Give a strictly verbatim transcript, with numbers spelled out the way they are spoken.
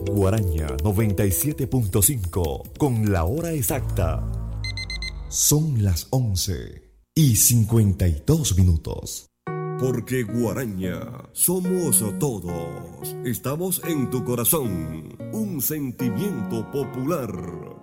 Guaraña noventa y siete punto cinco con la hora exacta. Son las once y cincuenta y dos minutos. Porque Guaraña somos todos. Estamos en tu corazón. Un sentimiento popular.